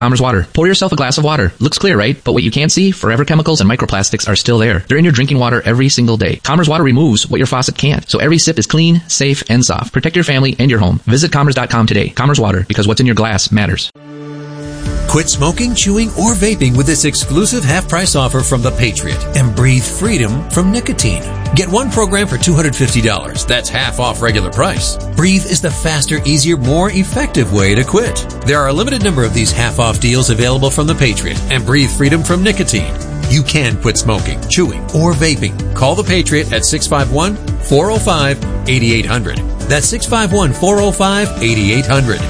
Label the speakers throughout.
Speaker 1: Commerce Water. Pour yourself a glass of water. Looks clear, right? But what you can't see, forever chemicals and microplastics are still there. They're in your drinking water every single day. Commerce Water removes what your faucet can't. So every sip is clean, safe, and soft. Protect your family and your home. Visit Commerce.com today. Commerce Water, because what's in your glass matters.
Speaker 2: Quit smoking, chewing, or vaping with this exclusive half-price offer from The Patriot and breathe freedom from nicotine. Get one program for $250. That's half off regular price. Breathe is the faster, easier, more effective way to quit. There are a limited number of these half-off deals available from The Patriot and breathe freedom from nicotine. You can quit smoking, chewing, or vaping. Call The Patriot at 651-405-8800. That's 651-405-8800.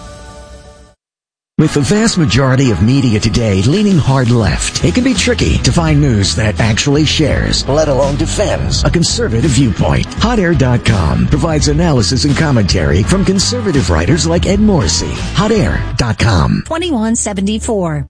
Speaker 3: With the vast majority of media today leaning hard left, it can be tricky to find news that actually shares, let alone defends, a conservative viewpoint. HotAir.com provides analysis and commentary from conservative writers like Ed Morrissey. HotAir.com.
Speaker 4: 2174.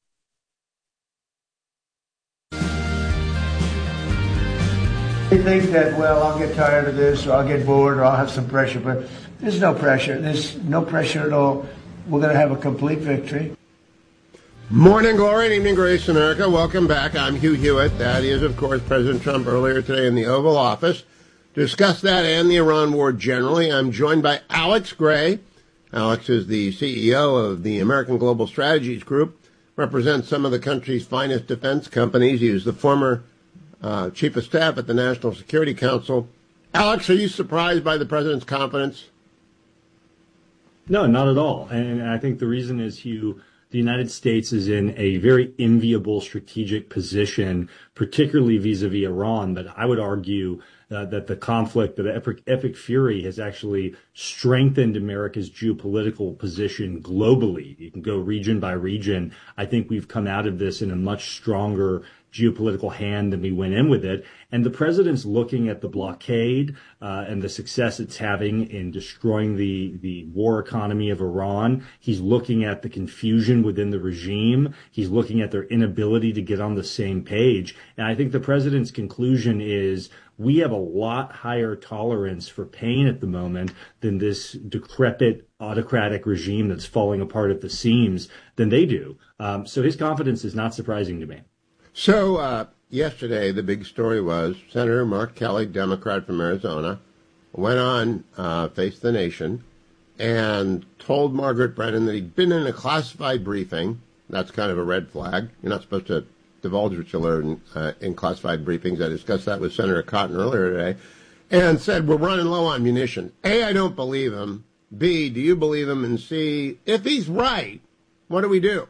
Speaker 5: They think that, well, I'll get tired of this, or I'll get bored, or I'll have some pressure, but there's no pressure. There's no pressure at all. We're going to have a complete victory.
Speaker 6: Morning glory and evening grace, America. Welcome back. I'm Hugh Hewitt. That is, of course, President Trump earlier today in the Oval Office. To discuss that and the Iran war generally, I'm joined by Alex Gray. Alex is the CEO of the American Global Strategies Group, represents some of the country's finest defense companies. He was the former chief of staff at the National Security Council. Alex, are you surprised by the president's confidence?
Speaker 7: No, not at all. And I think the reason is, Hugh, the United States is in a very enviable strategic position, particularly vis-a-vis Iran. But I would argue that the conflict, the epic fury, has actually strengthened America's geopolitical position globally. You can go region by region. I think we've come out of this in a much stronger geopolitical hand than we went in with it. And the president's looking at the blockade and the success it's having in destroying the war economy of Iran. He's looking at the confusion within the regime. He's looking at their inability to get on the same page. And I think the president's conclusion is we have a lot higher tolerance for pain at the moment than this decrepit autocratic regime that's falling apart at the seams than they do. So his confidence is not surprising to me.
Speaker 6: So yesterday, the big story was Senator Mark Kelly, Democrat from Arizona, went on Face the Nation and told Margaret Brennan that he'd been in a classified briefing. That's kind of a red flag. You're not supposed to divulge what you learn in classified briefings. I discussed that with Senator Cotton earlier today, and said, we're running low on munitions. A, I don't believe him. B, do you believe him? And C, if he's right, what do we do?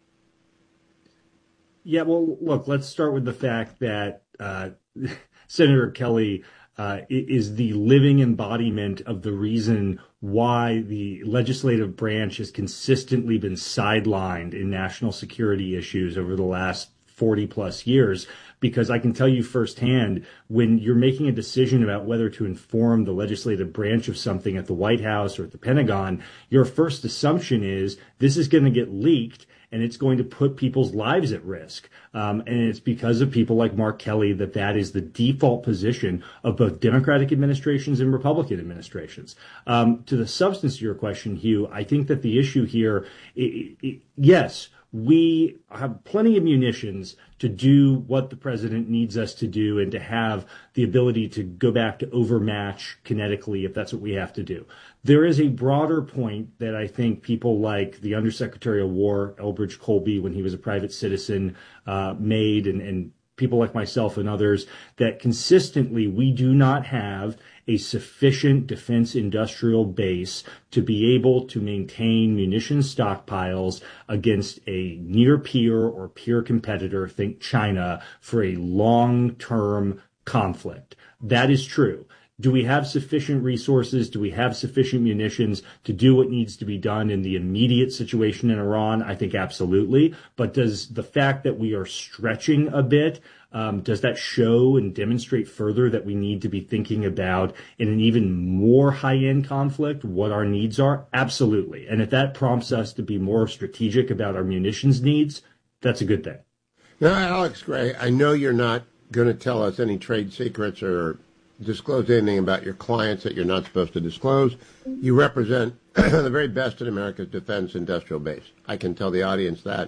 Speaker 7: Yeah, well, look, let's start with the fact that Senator Kelly is the living embodiment of the reason why the legislative branch has consistently been sidelined in national security issues over the last 40 plus years. Because I can tell you firsthand, when you're making a decision about whether to inform the legislative branch of something at the White House or at the Pentagon, your first assumption is this is going to get leaked and it's going to put people's lives at risk. And it's because of people like Mark Kelly that is the default position of both Democratic administrations and Republican administrations. To the substance of your question, Hugh, I think that the issue here, yes, we have plenty of munitions to do what the president needs us to do and to have the ability to go back to overmatch kinetically if that's what we have to do. There is a broader point that I think people like the Undersecretary of War, Elbridge Colby, when he was a private citizen, made, and people like myself and others, that consistently we do not have a sufficient defense industrial base to be able to maintain munitions stockpiles against a near peer or peer competitor, think China, for a long-term conflict. That is true. Do we have sufficient resources? Do we have sufficient munitions to do what needs to be done in the immediate situation in Iran? I think absolutely. But does the fact that we are stretching a bit, does that show and demonstrate further that we need to be thinking about, in an even more high-end conflict, what our needs are? Absolutely. And if that prompts us to be more strategic about our munitions needs, that's a good thing.
Speaker 6: Now, Alex Gray, I know you're not going to tell us any trade secrets or disclose anything about your clients that you're not supposed to disclose. You represent the very best in America's defense industrial base. I can tell the audience that.